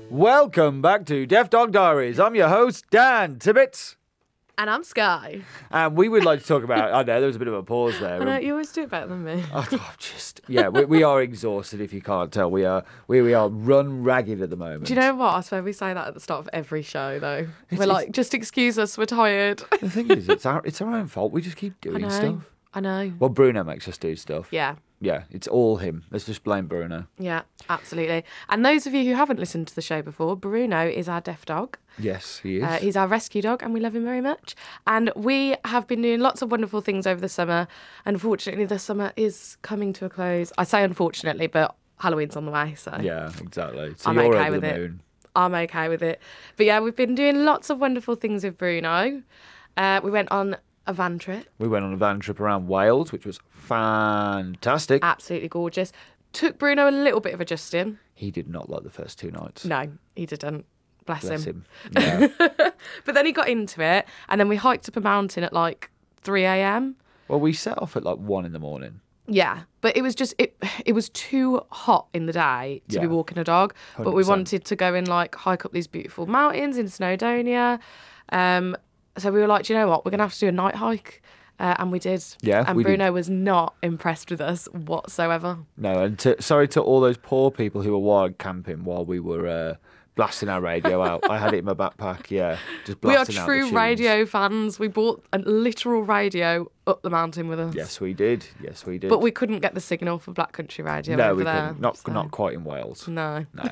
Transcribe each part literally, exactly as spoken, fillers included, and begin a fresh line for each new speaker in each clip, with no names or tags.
Welcome back to Deaf Dog Diaries. I'm your host, Dan Tibbetts.
And I'm Sky.
And we would like to talk about... I know, there was a bit of a pause there.
I know, you always do it better than me.
Oh, oh, just... Yeah, we, we are exhausted, if you can't tell. We are we, we are run ragged at the moment.
Do you know what? I swear we say that at the start of every show, though.
It's,
we're like, just excuse us, we're tired.
The thing is, it's our, it's our own fault. We just keep doing
I know,
stuff.
I know.
Well, Bruno makes us do stuff.
Yeah.
Yeah, it's all him. Let's just blame Bruno.
Yeah, absolutely. And those of you who haven't listened to the show before, Bruno is our deaf dog.
Yes, he is.
Uh, he's our rescue dog and we love him very much. And we have been doing lots of wonderful things over the summer. Unfortunately, the summer is coming to a close. I say unfortunately, but Halloween's on the way, so...
Yeah, exactly. So
I'm
you're
okay
over
with
the
it.
moon.
I'm okay with it. But yeah, we've been doing lots of wonderful things with Bruno. Uh, we went on a van trip.
We went on a van trip around Wales, which was fantastic.
Absolutely gorgeous. Took Bruno a little bit of adjusting.
He did not like the first two nights.
No, he didn't. Bless,
Bless
him.
him. Yeah.
But then he got into it, and then we hiked up a mountain at like three a.m.
Well, we set off at like one in the morning.
Yeah, but it was just it. It was too hot in the day to
Yeah.
be walking a dog.
one hundred
But we
percent.
wanted to go and like hike up these beautiful mountains in Snowdonia. Um, so we were like, do you know what? We're gonna have to do a night hike. Uh, and we did.
Yeah,
And
we
Bruno
did.
was not impressed with us whatsoever.
No, and to, sorry to all those poor people who were wild camping while we were uh, blasting our radio out. I had it in my backpack, yeah, just
We are
blasting out the
true
tunes.
radio fans. We bought a literal radio up the mountain with us.
Yes, we did. Yes, we did.
But we couldn't get the signal for Black Country Radio
no,
over
we
there.
couldn't. Not
so-
not quite in Wales.
No.
No.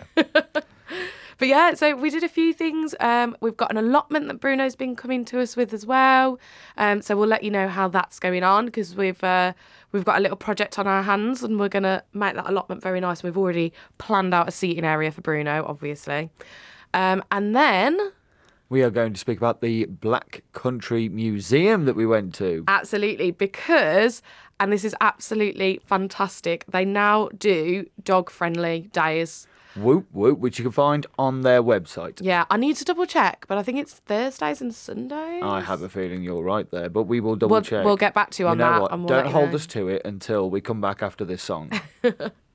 But yeah, so we did a few things. Um, we've got an allotment that Bruno's been coming to us with as well. Um, so we'll let you know how that's going on because we've uh, we've got a little project on our hands and we're going to make that allotment very nice. We've already planned out a seating area for Bruno, obviously. Um, and then...
We are going to speak about the Black Country Museum that we went to.
Absolutely, because, and this is absolutely fantastic, they now do dog-friendly days.
Whoop whoop, which you can find on their website.
Yeah, I need to double check, but I think it's Thursdays and Sundays.
I have a feeling you're right there, but we will double
We'll,
check.
we'll get back to you
You
on
know
that.
what?
And we'll
Don't
let you
hold
know.
us to it until we come back after this song.